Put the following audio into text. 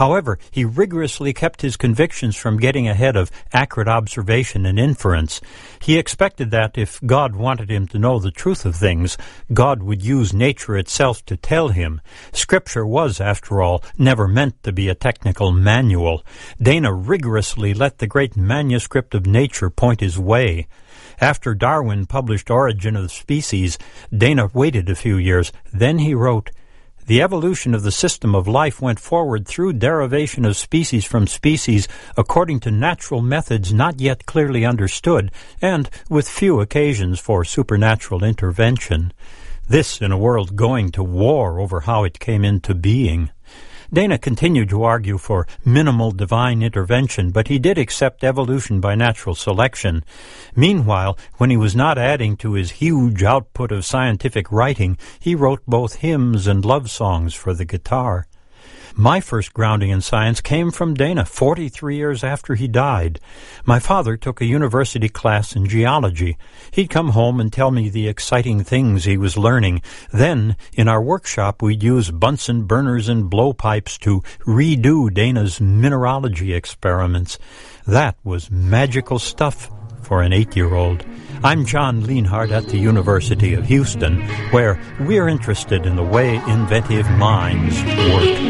However, he rigorously kept his convictions from getting ahead of accurate observation and inference. He expected that if God wanted him to know the truth of things, God would use nature itself to tell him. Scripture was, after all, never meant to be a technical manual. Dana rigorously let the great manuscript of nature point his way. After Darwin published Origin of Species, Dana waited a few years. Then he wrote, "The evolution of the system of life went forward through derivation of species from species according to natural methods not yet clearly understood, and with few occasions for supernatural intervention." This in a world going to war over how it came into being. Dana continued to argue for minimal divine intervention, but he did accept evolution by natural selection. Meanwhile, when he was not adding to his huge output of scientific writing, he wrote both hymns and love songs for the guitar. My first grounding in science came from Dana 43 years after he died. My father took a university class in geology. He'd come home and tell me the exciting things he was learning. Then, in our workshop, we'd use Bunsen burners and blowpipes to redo Dana's mineralogy experiments. That was magical stuff for an 8-year-old. I'm John Lienhardt at the University of Houston, where we're interested in the way inventive minds work.